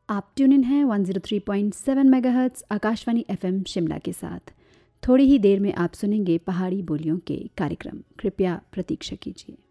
आप tune in हैं 103.7 megahertz Akashvani FM Shimla के साथ। थोड़ी ही देर में आप सुनेंगे पहाड़ी बोलियों के कार्यक्रम। कृपया प्रतीक्षा कीजिए।